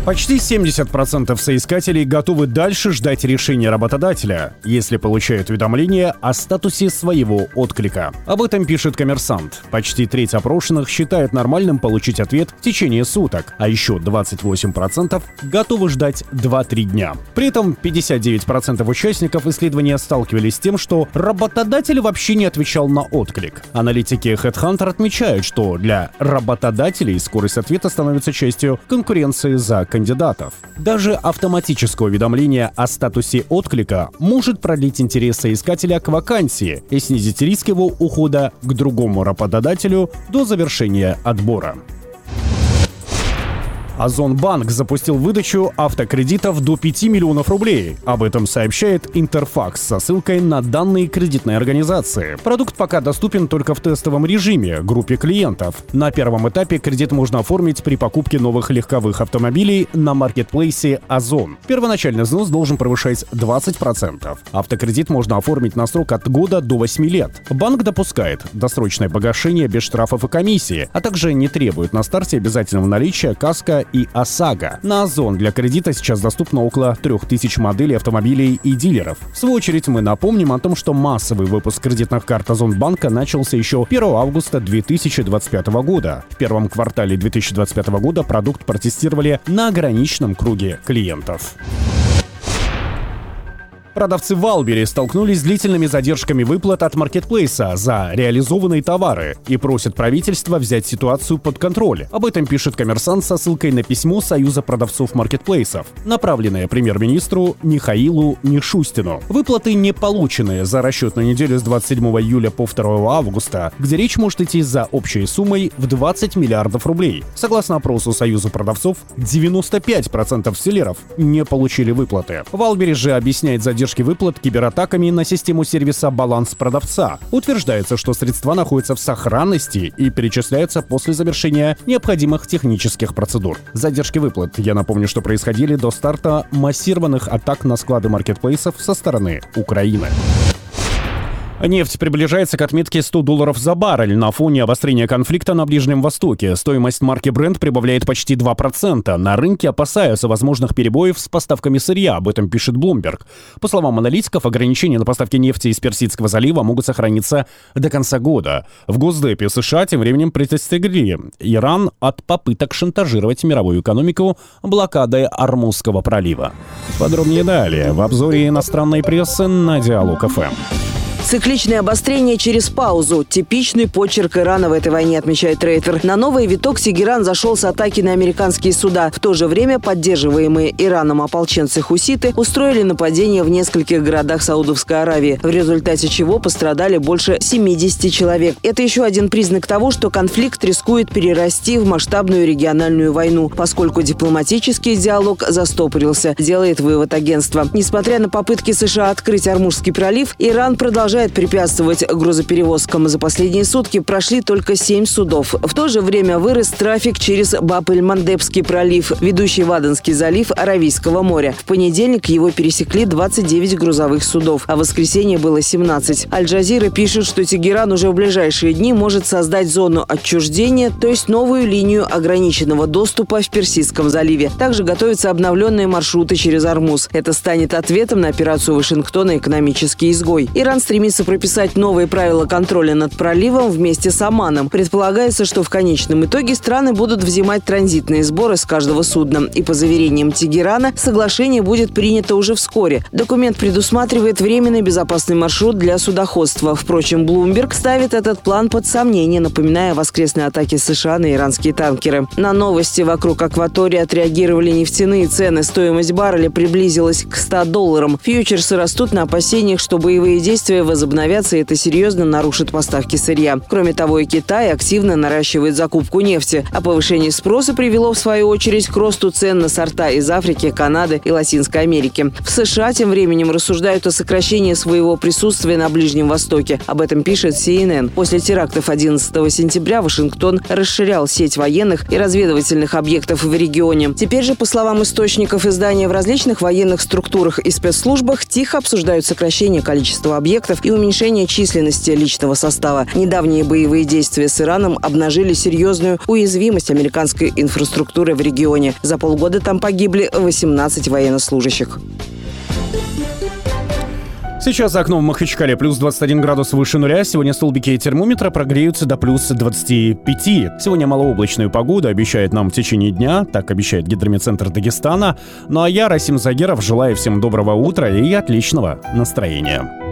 Почти 70% соискателей готовы дальше ждать решения работодателя, если получают уведомление о статусе своего отклика. Об этом пишет «Коммерсант». Почти треть опрошенных считает нормальным получить ответ в течение суток, а еще 28% готовы ждать 2-3 дня. При этом 59% участников исследования сталкивались с тем, что работодатель вообще не отвечал на отклик. Аналитики HeadHunter отмечают, что для работодателей скорость ответа становится частью конкуренции за кандидатов. Даже автоматическое уведомление о статусе отклика может продлить интерес соискателя к вакансии и снизить риск его ухода к другому работодателю до завершения отбора. Озонбанк запустил выдачу автокредитов до 5 миллионов рублей. Об этом сообщает Интерфакс со ссылкой на данные кредитной организации. Продукт пока доступен только в тестовом режиме, группе клиентов. На первом этапе кредит можно оформить при покупке новых легковых автомобилей на маркетплейсе Озон. Первоначальный взнос должен превышать 20%. Автокредит можно оформить на срок от года до 8 лет. Банк допускает досрочное погашение без штрафов и комиссии, а также не требует на старте обязательного наличия каска и ОСАГО. На Озон для кредита сейчас доступно около 3000 моделей автомобилей и дилеров. В свою очередь мы напомним о том, что массовый выпуск кредитных карт Озонбанка начался еще 1 августа 2025 года. В первом квартале 2025 года продукт протестировали на ограниченном круге клиентов. Продавцы Валбери столкнулись с длительными задержками выплат от маркетплейса за реализованные товары и просят правительство взять ситуацию под контроль. Об этом пишет «Коммерсант» со ссылкой на письмо Союза продавцов маркетплейсов, направленное премьер-министру Михаилу Мишустину. Выплаты не получены за расчетную неделю с 27 июля по 2 августа, где речь может идти за общей суммой в 20 миллиардов рублей. Согласно опросу Союза продавцов, 95% селлеров не получили выплаты. Валбери же объясняет задержки выплат кибератаками на систему сервиса «Баланс продавца». Утверждается, что средства находятся в сохранности и перечисляются после завершения необходимых технических процедур. Задержки выплат, я напомню, что происходили до старта массированных атак на склады маркетплейсов со стороны Украины. Нефть приближается к отметке $100 за баррель на фоне обострения конфликта на Ближнем Востоке. Стоимость марки Brent прибавляет почти 2%. На рынке опасаются возможных перебоев с поставками сырья, об этом пишет Bloomberg. По словам аналитиков, ограничения на поставки нефти из Персидского залива могут сохраниться до конца года. В Госдепе США тем временем предостерегли Иран от попыток шантажировать мировую экономику блокадой Ормузского пролива. Подробнее далее в обзоре иностранной прессы на Диалог ФМ. Цикличное обострение через паузу. Типичный почерк Ирана в этой войне, отмечает Рейтер. На новый виток Тегеран зашел с атаки на американские суда. В то же время поддерживаемые Ираном ополченцы-хуситы устроили нападение в нескольких городах Саудовской Аравии, в результате чего пострадали больше 70 человек. Это еще один признак того, что конфликт рискует перерасти в масштабную региональную войну, поскольку дипломатический диалог застопорился, делает вывод агентства. Несмотря на попытки США открыть Ормузский пролив, Иран продолжает препятствовать грузоперевозкам. За последние сутки прошли только 7 судов. В то же время вырос трафик через Баб-эль-Мандебский пролив, ведущий в Аденский залив Аравийского моря. В понедельник его пересекли 29 грузовых судов, а в воскресенье было 17. Аль-Джазира пишет, что Тегеран уже в ближайшие дни может создать зону отчуждения, то есть новую линию ограниченного доступа в Персидском заливе. Также готовятся обновленные маршруты через Ормуз. Это станет ответом на операцию Вашингтона «Экономический изгой». Иран стремится прописать новые правила контроля над проливом вместе с Оманом. Предполагается, что в конечном итоге страны будут взимать транзитные сборы с каждого судна. И по заверениям Тегерана, соглашение будет принято уже вскоре. Документ предусматривает временный безопасный маршрут для судоходства. Впрочем, Bloomberg ставит этот план под сомнение, напоминая о воскресной атаке США на иранские танкеры. На новости вокруг акватории отреагировали нефтяные цены. Стоимость барреля приблизилась к $100. Фьючерсы растут на опасениях, что боевые действия возобновятся, и это серьезно нарушит поставки сырья. Кроме того, и Китай активно наращивает закупку нефти, а повышение спроса привело, в свою очередь, к росту цен на сорта из Африки, Канады и Латинской Америки. В США тем временем рассуждают о сокращении своего присутствия на Ближнем Востоке. Об этом пишет CNN. После терактов 11 сентября Вашингтон расширял сеть военных и разведывательных объектов в регионе. Теперь же, по словам источников издания, в различных военных структурах и спецслужбах тихо обсуждают сокращение количества объектов и уменьшение численности личного состава. Недавние боевые действия с Ираном обнажили серьезную уязвимость американской инфраструктуры в регионе. За полгода там погибли 18 военнослужащих. Сейчас за окном в Махачкале плюс 21 градус выше нуля. Сегодня столбики термометра прогреются до плюс 25. Сегодня малооблачную погоду обещает нам в течение дня. Так обещает Гидрометцентр Дагестана. Ну а я, Расим Загеров, желаю всем доброго утра и отличного настроения.